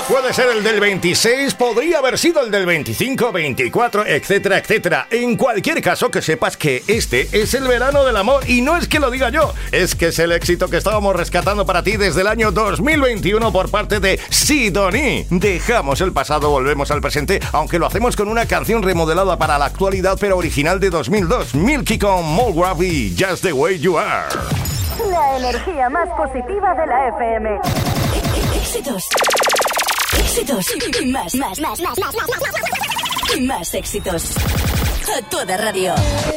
Puede ser el del 26, podría haber sido el del 25, 24, etcétera, etcétera. En cualquier caso, que sepas que este es el verano del amor. Y no es que lo diga yo, es que es el éxito que estábamos rescatando para ti desde el año 2021 por parte de Sidonie. Dejamos el pasado, volvemos al presente, aunque lo hacemos con una canción remodelada para la actualidad, pero original de 2002. Milky con Mulgrave y Just the Way You Are. La energía más positiva de la FM. Éxitos. Éxitos. Y más. Y más éxitos. A toda radio.